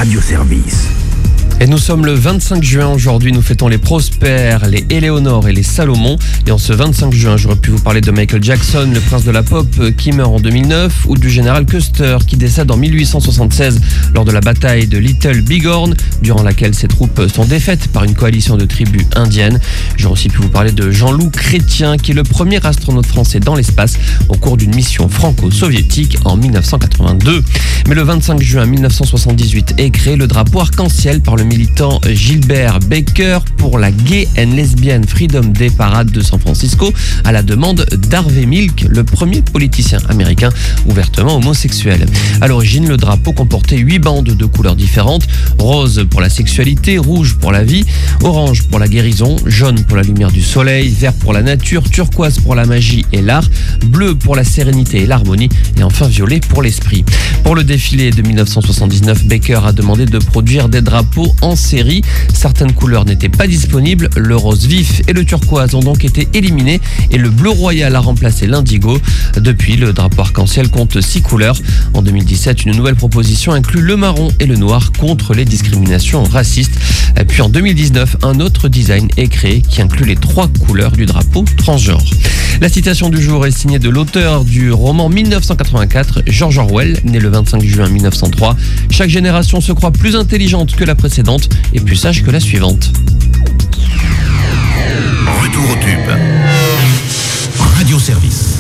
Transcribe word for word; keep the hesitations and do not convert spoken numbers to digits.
Radio-Service. Et nous sommes le vingt-cinq juin aujourd'hui, nous fêtons les Prosper, les Éléonore et les Salomon. Et en ce vingt-cinq juin, j'aurais pu vous parler de Michael Jackson, le prince de la pop qui meurt en deux mille neuf, ou du général Custer qui décède en mille huit cent soixante-seize lors de la bataille de Little Bighorn, durant laquelle ses troupes sont défaites par une coalition de tribus indiennes. J'aurais aussi pu vous parler de Jean-Loup Chrétien qui est le premier astronaute français dans l'espace au cours d'une mission franco-soviétique en mille neuf cent quatre-vingt-deux. Mais le vingt-cinq juin mille neuf cent soixante-dix-huit est créé le drapeau arc-en-ciel par le militant Gilbert Baker pour la Gay and Lesbian Freedom Day Parade de San Francisco à la demande d'Harvey Milk, le premier politicien américain ouvertement homosexuel. À l'origine, le drapeau comportait huit bandes de couleurs différentes: rose pour la sexualité, rouge pour la vie, orange pour la guérison, jaune pour la lumière du soleil, vert pour la nature, turquoise pour la magie et l'art, bleu pour la sérénité et l'harmonie et enfin violet pour l'esprit. Pour le défilé de mille neuf cent soixante-dix-neuf, Baker a demandé de produire des drapeaux en série. Certaines couleurs n'étaient pas disponibles, le rose vif et le turquoise ont donc été éliminés et le bleu royal a remplacé l'indigo. Depuis, le drapeau arc-en-ciel compte six couleurs. En deux mille dix-sept, une nouvelle proposition inclut le marron et le noir contre les discriminations racistes. Puis en deux mille dix-neuf, un autre design est créé qui inclut les trois couleurs du drapeau transgenre. La citation du jour est signée de l'auteur du roman mille neuf cent quatre-vingt-quatre, George Orwell, né le vingt-cinq juin mille neuf cent trois. Chaque génération se croit plus intelligente que la précédente et plus sage que la suivante. Retour au tube. Radio-Service.